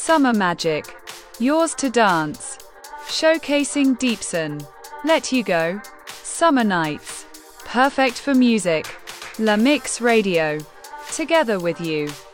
Summer Magic. Yours to dance. Showcasing Deepson. Let You Go. Summer Nights. Perfect for music. La Mix Radio. Together with you.